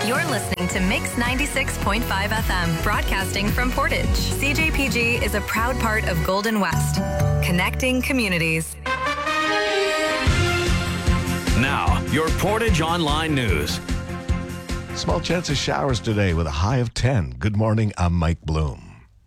You're listening to Mix 96.5 FM, broadcasting from Portage. CJPG is a proud part of Golden West, connecting communities. Now, your Portage Online News. Small chance of showers today with a high of 10. Good morning, I'm Mike Bloom.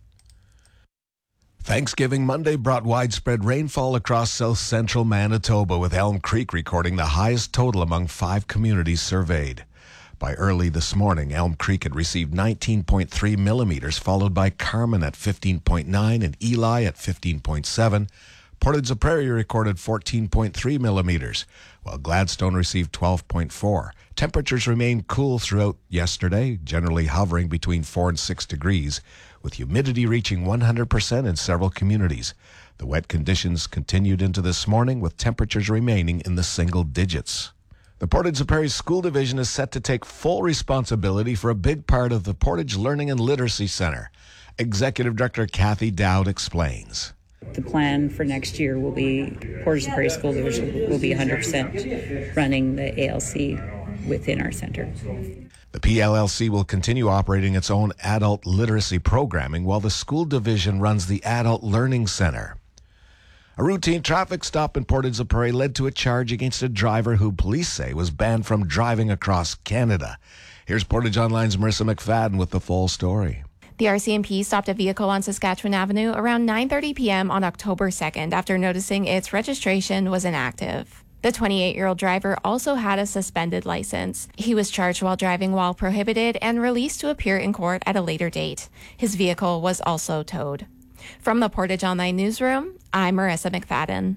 Thanksgiving Monday brought widespread rainfall across south-central Manitoba, with Elm Creek recording the highest total among 5 communities surveyed. By early this morning, Elm Creek had received 19.3 millimeters, followed by Carman at 15.9 and Eli at 15.7. Portage-la-Prairie recorded 14.3 millimeters, while Gladstone received 12.4. Temperatures remained cool throughout yesterday, generally hovering between 4 and 6 degrees, with humidity reaching 100% in several communities. The wet conditions continued into this morning, with temperatures remaining in the single digits. The Portage-la-Prairie School Division is set to take full responsibility for a big part of the Portage Learning and Literacy Center. Executive Director Kathy Dowd explains. The plan for next year will be Portage-la-Prairie School Division will be 100% running the ALC within our center. The PLLC will continue operating its own adult literacy programming while the school division runs the Adult Learning Center. A routine traffic stop in Portage-la-Prairie led to a charge against a driver who police say was banned from driving across Canada. Here's Portage Online's Marissa McFadden with the full story. The RCMP stopped a vehicle on Saskatchewan Avenue around 9:30 p.m. on October 2nd after noticing its registration was inactive. The 28-year-old driver also had a suspended license. He was charged while driving while prohibited and released to appear in court at a later date. His vehicle was also towed. From the Portage Online Newsroom, I'm Marissa McFadden.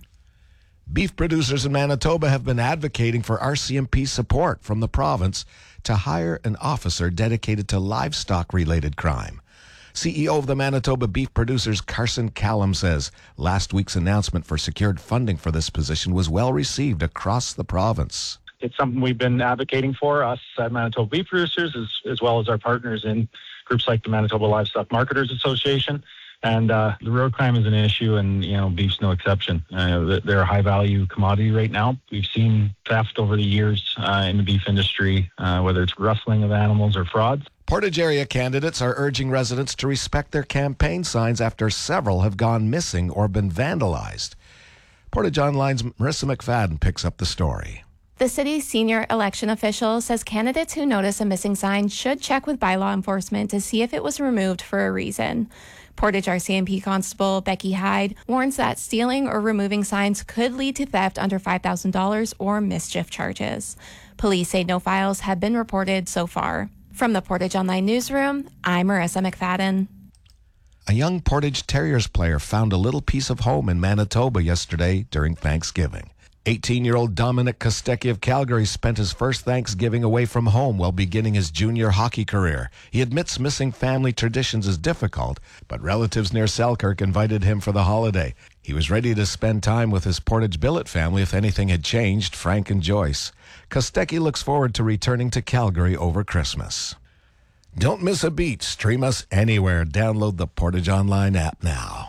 Beef producers in Manitoba have been advocating for RCMP support from the province to hire an officer dedicated to livestock-related crime. CEO of the Manitoba Beef Producers, Carson Callum, says last week's announcement for secured funding for this position was well received across the province. It's something we've been advocating for, us at Manitoba Beef Producers, as well as our partners in groups like the Manitoba Livestock Marketers Association. And the road crime is an issue, and beef's no exception. They're a high-value commodity right now. We've seen theft over the years in the beef industry, whether it's rustling of animals or frauds. Portage area candidates are urging residents to respect their campaign signs after several have gone missing or been vandalized. Portage Online's Marissa McFadden picks up the story. The city's senior election official says candidates who notice a missing sign should check with bylaw enforcement to see if it was removed for a reason. Portage RCMP Constable Becky Hyde warns that stealing or removing signs could lead to theft under $5,000 or mischief charges. Police say no files have been reported so far. From the Portage Online Newsroom, I'm Marissa McFadden. A young Portage Terriers player found a little piece of home in Manitoba yesterday during Thanksgiving. 18-year-old Dominic Kostecki of Calgary spent his first Thanksgiving away from home while beginning his junior hockey career. He admits missing family traditions is difficult, but relatives near Selkirk invited him for the holiday. He was ready to spend time with his Portage billet family if anything had changed, Frank and Joyce. Kostecki looks forward to returning to Calgary over Christmas. Don't miss a beat. Stream us anywhere. Download the Portage Online app now.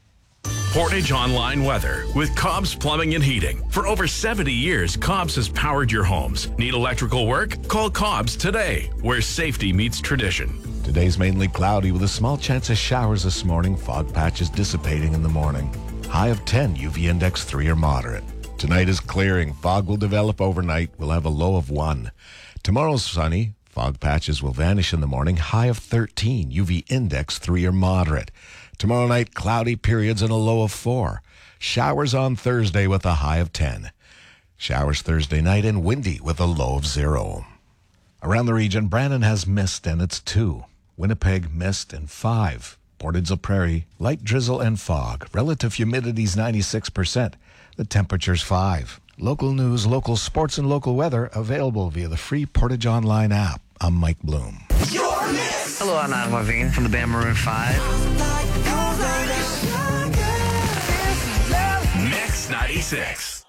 Portage Online weather with Cobb's Plumbing and Heating. For over 70 years, Cobb's has powered your homes. Need electrical work? Call Cobb's today, where safety meets tradition. Today's mainly cloudy with a small chance of showers this morning. Fog patches dissipating in the morning. High of 10, UV index 3 or moderate. Tonight is clearing. Fog will develop overnight. We'll have a low of 1. Tomorrow's sunny. Fog patches will vanish in the morning. High of 13, UV index 3 or moderate. Tomorrow night, cloudy periods and a low of 4. Showers on Thursday with a high of 10. Showers Thursday night and windy with a low of 0. Around the region, Brandon has mist and it's 2. Winnipeg, mist and 5. Portage-la-Prairie, light drizzle and fog. Relative humidity is 96%. The temperature's 5. Local news, local sports, and local weather available via the free Portage Online app. I'm Mike Bloom. Hello, I'm Adam Levine from the band Maroon 5. Mix 96.